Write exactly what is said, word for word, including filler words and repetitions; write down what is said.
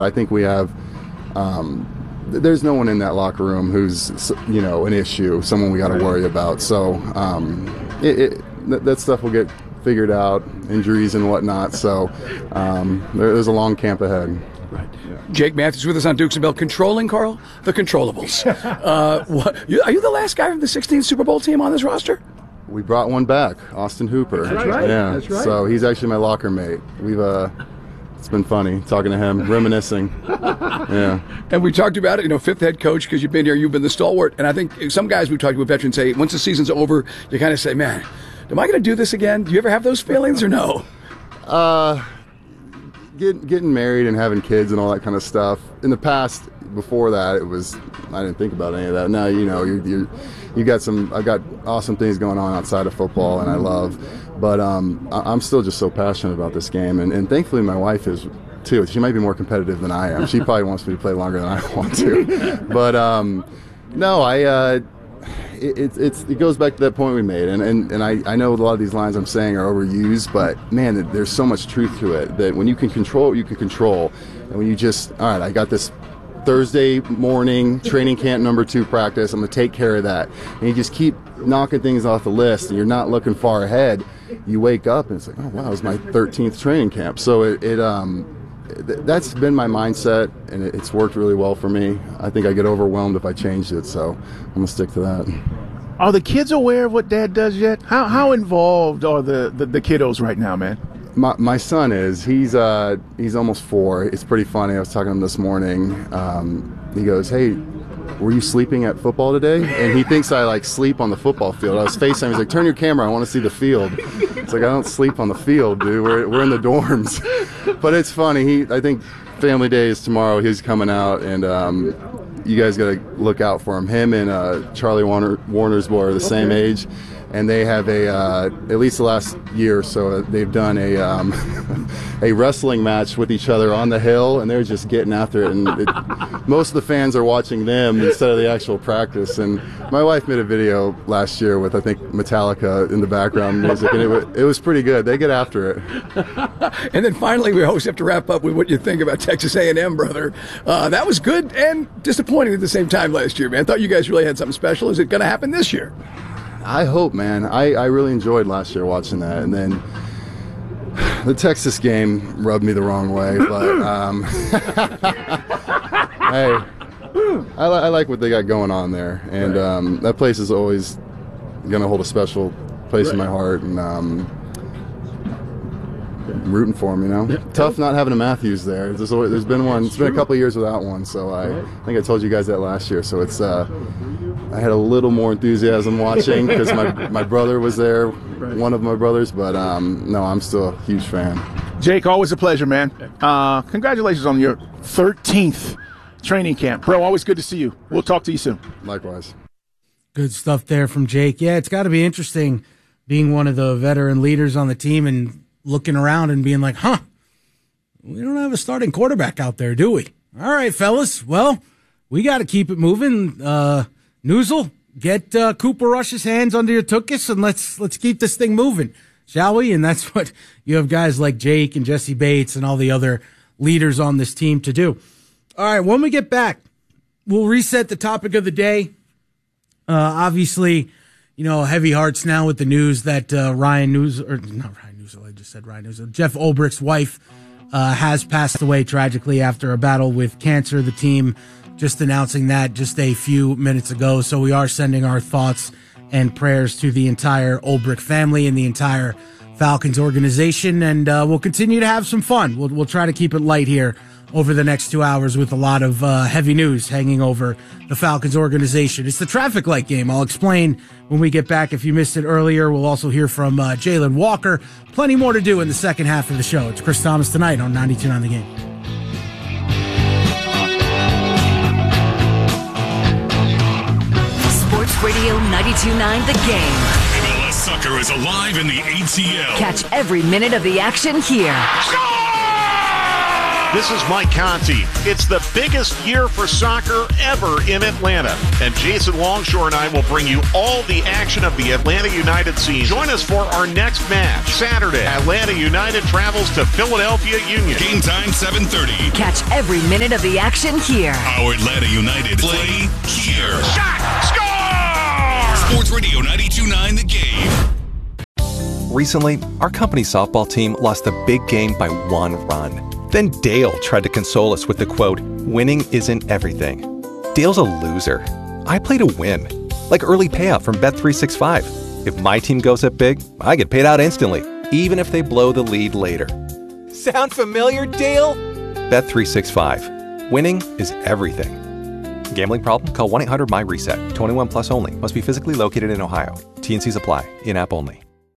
I think we have um, th- there's no one in that locker room who's, you know, an issue, someone we got to worry about. So um, it, it, th- that stuff will get figured out, injuries and whatnot. So um, there, there's a long camp ahead. Right. Jake Matthews with us on Dukes and Bell. Controlling, Carl? The controllables. uh, what, you, are you the last guy from the sixteenth Super Bowl team on this roster? We brought one back, Austin Hooper. That's right. Yeah. That's right. So he's actually my locker mate. We've uh, it's been funny talking to him, reminiscing. Yeah. And we talked about it, you know, fifth head coach, because you've been here, you've been the stalwart. And I think some guys we've talked to with veterans say, once the season's over, you kind of say, man, am I going to do this again? Do you ever have those feelings or no? Uh, get, getting married and having kids and all that kind of stuff. In the past, before that, it was, I didn't think about any of that. Now, you know, you're, you're, you got some, I've got awesome things going on outside of football, and I love, but um, I'm still just so passionate about this game, and, and thankfully my wife is too. She might be more competitive than I am. She probably wants me to play longer than I want to. But um, no, I, uh, it, it, it's, it goes back to that point we made, and, and, and I, I know a lot of these lines I'm saying are overused, but man, there's so much truth to it that when you can control what you can control, and when you just, all right, I got this Thursday morning training camp number two practice, I'm going to take care of that. And you just keep knocking things off the list, and you're not looking far ahead. You wake up and it's like, oh wow, it was my thirteenth training camp. So it, it um th- that's been my mindset, and it, it's worked really well for me. I think I get overwhelmed if I changed it, so I'm going to stick to that. Are the kids aware of what Dad does yet? How how involved are the, the, the kiddos right now, man? My my son is. He's uh he's almost four. It's pretty funny. I was talking to him this morning. Um, he goes, "Hey, were you sleeping at football today?" And he thinks I like sleep on the football field. I was FaceTime. He's like, "Turn your camera. I want to see the field." It's like, I don't sleep on the field, dude. We're we're in the dorms. But it's funny. He I think Family Day is tomorrow. He's coming out, and um, you guys got to look out for him. Him and uh, Charlie Warner, Warner's boy are the same age. And they have a, uh, at least the last year or so, they've done a um, a wrestling match with each other on the hill, and they're just getting after it. And it, most of the fans are watching them instead of the actual practice. And my wife made a video last year with, I think, Metallica in the background music, and it, w- it was pretty good. They get after it. And then finally, we always have to wrap up with what you think about Texas A and M, brother. Uh, that was good and disappointing at the same time last year, man. I thought you guys really had something special. Is it going to happen this year? I hope, man. I, I really enjoyed last year watching that, and then the Texas game rubbed me the wrong way. But um, hey, I, li- I like what they got going on there, and um, that place is always gonna hold a special place in my heart, and um, I'm rooting for him. You know, tough not having a Matthews there. There's, always, there's been one. It's been a couple of years without one, so I, I think I told you guys that last year. So it's. Uh, I had a little more enthusiasm watching because my, my brother was there, one of my brothers, but um, no, I'm still a huge fan. Jake, always a pleasure, man. Uh, congratulations on your thirteenth training camp. Bro, always good to see you. We'll talk to you soon. Likewise. Good stuff there from Jake. Yeah, it's got to be interesting being one of the veteran leaders on the team and looking around and being like, huh, we don't have a starting quarterback out there, do we? All right, fellas. Well, we got to keep it moving. Uh, Newsel, get uh, Cooper Rush's hands under your tuchus and let's let's keep this thing moving, shall we? And that's what you have guys like Jake and Jesse Bates and all the other leaders on this team to do. All right, when we get back, we'll reset the topic of the day. Uh, obviously, you know, heavy hearts now with the news that uh, Ryan Newsel, or not Ryan Newsel, I just said Ryan Newsel, Jeff Ulbricht's wife uh, has passed away tragically after a battle with cancer. The team just announcing that just a few minutes ago. So we are sending our thoughts and prayers to the entire Ulbricht family and the entire Falcons organization. And uh, we'll continue to have some fun. We'll, we'll try to keep it light here over the next two hours with a lot of uh, heavy news hanging over the Falcons organization. It's the traffic light game. I'll explain when we get back. If you missed it earlier, we'll also hear from uh, Jalen Walker. Plenty more to do in the second half of the show. It's Chris Thomas tonight on ninety-two point nine The Game. Radio ninety-two point nine The Game. M L S Soccer is alive in the A T L. Catch every minute of the action here. Score! This is Mike Conti. It's the biggest year for soccer ever in Atlanta. And Jason Longshore and I will bring you all the action of the Atlanta United season. Join us for our next match. Saturday, Atlanta United travels to Philadelphia Union. Game time seven thirty. Catch every minute of the action here. Our Atlanta United play here. Shot! Score! Sports Radio ninety-two point nine The Game. Recently, our company softball team lost a big game by one run. Then Dale tried to console us with the quote, "Winning isn't everything." Dale's a loser. I play to win. Like early payout from Bet three sixty-five. If my team goes up big, I get paid out instantly, even if they blow the lead later. Sound familiar, Dale? Bet three sixty-five. Winning is everything. Gambling problem? Call one eight hundred M Y RESET. twenty-one plus only. Must be physically located in Ohio. T and C's apply. In-app only.